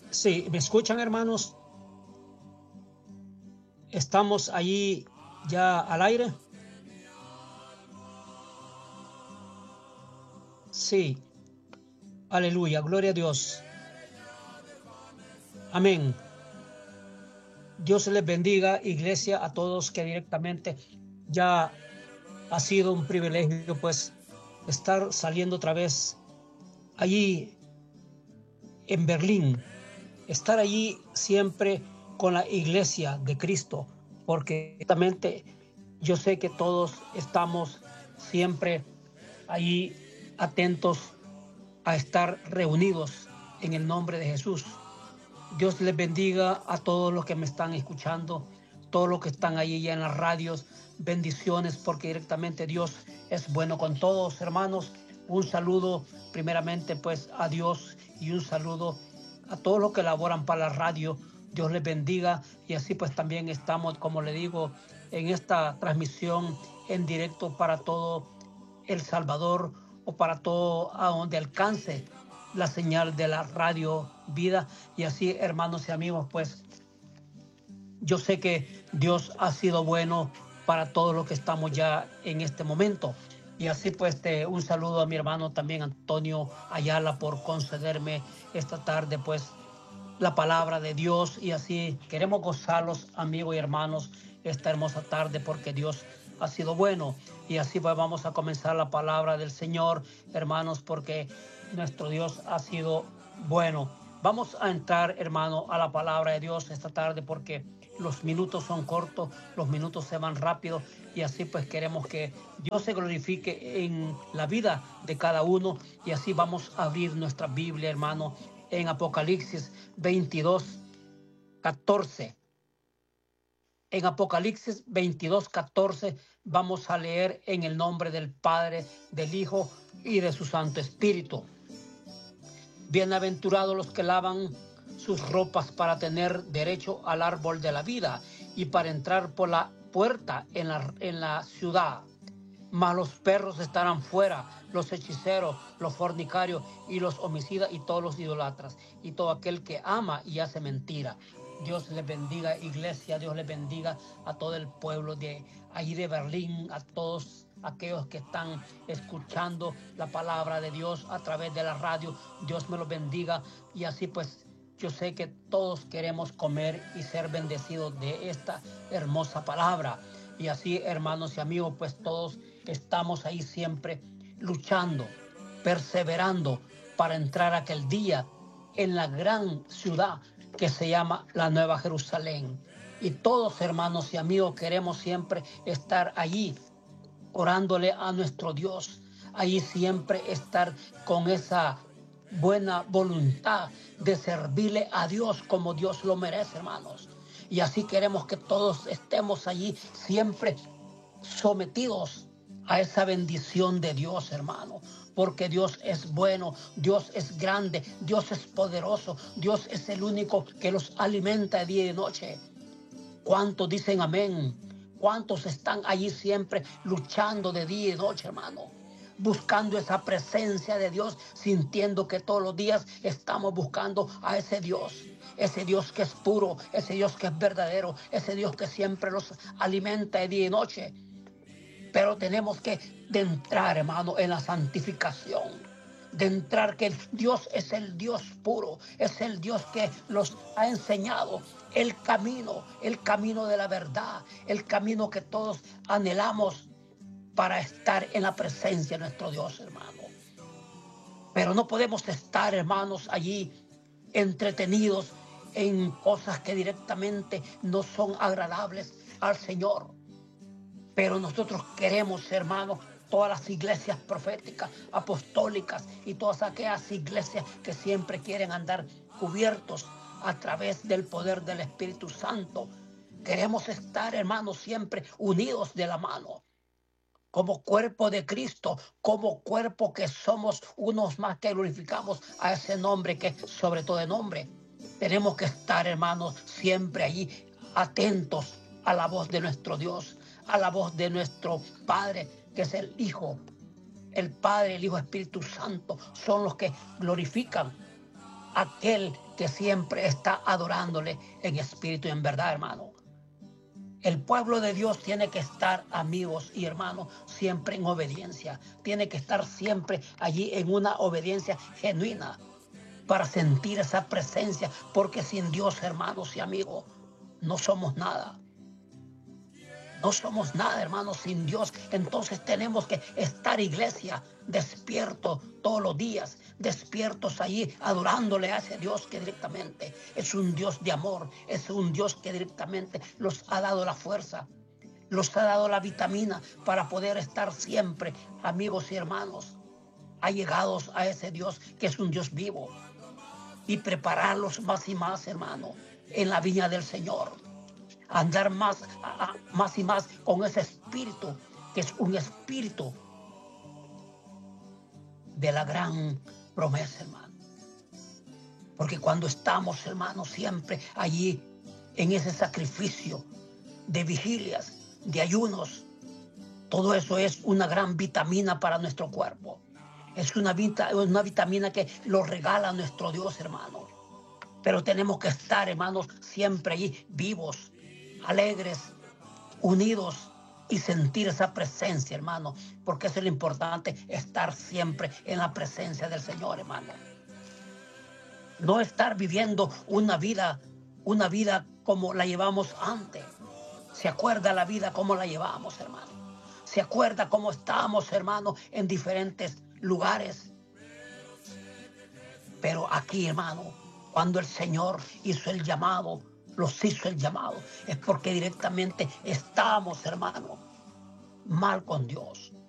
Sí, ¿me escuchan, hermanos? ¿Estamos allí ya al aire? Sí, aleluya, gloria a Dios. Amén. Dios les bendiga, iglesia, a todos que directamente ya ha sido un privilegio, pues, estar saliendo otra vez allí en Berlín, estar allí siempre con la iglesia de Cristo, porque justamente yo sé que todos estamos siempre allí atentos a estar reunidos en el nombre de Jesús. Dios les bendiga a todos los que me están escuchando, todos los que están ahí ya en las radios. Bendiciones porque directamente Dios es bueno con todos, hermanos. Un saludo primeramente pues a Dios y un saludo a todos los que laboran para la radio. Dios les bendiga y así pues también estamos, como le digo, en esta transmisión en directo para todo El Salvador o para todo a donde alcance la señal de la radio vida. Y así, hermanos y amigos, pues yo sé que Dios ha sido bueno para todos los que estamos ya en este momento. Y así pues un saludo a mi hermano también Antonio Ayala por concederme esta tarde pues la palabra de Dios. Y así queremos gozarlos, amigos y hermanos, esta hermosa tarde porque Dios ha sido bueno. Y así pues vamos a comenzar la palabra del Señor, hermanos, porque nuestro Dios ha sido bueno. Vamos a entrar, hermano, a la palabra de Dios esta tarde porque los minutos son cortos, los minutos se van rápido y así pues queremos que Dios se glorifique en la vida de cada uno. Y así vamos a abrir nuestra Biblia, hermano, en Apocalipsis 22:14. En Apocalipsis 22:14 vamos a leer en el nombre del Padre, del Hijo y de su Santo Espíritu. Bienaventurados los que lavan sus ropas para tener derecho al árbol de la vida y para entrar por la puerta en la ciudad. Mas los perros estarán fuera, los hechiceros, los fornicarios y los homicidas y todos los idolatras y todo aquel que ama y hace mentira. Dios les bendiga, iglesia, Dios les bendiga a todo el pueblo de allí de Berlín, a todos aquellos que están escuchando la palabra de Dios a través de la radio. Dios me los bendiga y así pues yo sé que todos queremos comer y ser bendecidos de esta hermosa palabra. Y así, hermanos y amigos, pues todos estamos ahí siempre luchando, perseverando para entrar aquel día en la gran ciudad que se llama la Nueva Jerusalén. Y todos, hermanos y amigos, queremos siempre estar allí orándole a nuestro Dios, allí siempre estar con esa buena voluntad de servirle a Dios como Dios lo merece, hermanos. Y así queremos que todos estemos allí siempre sometidos a esa bendición de Dios, hermano, porque Dios es bueno, Dios es grande, Dios es poderoso, Dios es el único que los alimenta de día y de noche. ¿Cuántos dicen amén? ¿Cuántos están allí siempre luchando de día y de noche, hermano? Buscando esa presencia de Dios, sintiendo que todos los días estamos buscando a ese Dios que es puro, ese Dios que es verdadero, ese Dios que siempre los alimenta de día y noche. Pero tenemos que de entrar, hermano, en la santificación. De entrar que Dios es el Dios puro, es el Dios que los ha enseñado el camino de la verdad, el camino que todos anhelamos para estar en la presencia de nuestro Dios, hermano. Pero no podemos estar, hermanos, allí entretenidos en cosas que directamente no son agradables al Señor. Pero nosotros queremos, hermanos, todas las iglesias proféticas, apostólicas y todas aquellas iglesias que siempre quieren andar cubiertos a través del poder del Espíritu Santo. Queremos estar, hermanos, siempre unidos de la mano, como cuerpo de Cristo, como cuerpo que somos unos más que glorificamos a ese nombre que es sobre todo nombre. Tenemos que estar, hermanos, siempre allí atentos a la voz de nuestro Dios, a la voz de nuestro Padre, que es el Hijo. El Padre, el Hijo, Espíritu Santo son los que glorifican aquel que siempre está adorándole en espíritu y en verdad, hermano. El pueblo de Dios tiene que estar, amigos y hermanos, siempre en obediencia. Tiene que estar siempre allí en una obediencia genuina para sentir esa presencia, porque sin Dios, hermanos y amigos, no somos nada. No somos nada, hermanos, sin Dios. Entonces tenemos que estar, iglesia, despiertos todos los días, despiertos allí, adorándole a ese Dios que directamente es un Dios de amor, es un Dios que directamente los ha dado la fuerza, los ha dado la vitamina para poder estar siempre, amigos y hermanos, allegados a ese Dios que es un Dios vivo, y prepararlos más y más, hermano, en la viña del Señor. Andar más y más con ese espíritu, que es un espíritu de la gran promesa, hermano. Porque cuando estamos, hermanos, siempre allí en ese sacrificio de vigilias, de ayunos, todo eso es una gran vitamina para nuestro cuerpo. Es una vitamina que lo regala nuestro Dios, hermano. Pero tenemos que estar, hermanos, siempre allí vivos, alegres, unidos y sentir esa presencia, hermano, porque eso es lo importante, estar siempre en la presencia del Señor, hermano. No estar viviendo una vida como la llevamos antes. ¿Se acuerda la vida como la llevamos, hermano? ¿Se acuerda cómo estábamos, hermano, en diferentes lugares? Pero aquí, hermano, cuando el Señor hizo el llamado, los hizo el llamado, es porque directamente estamos, hermano, mal con Dios.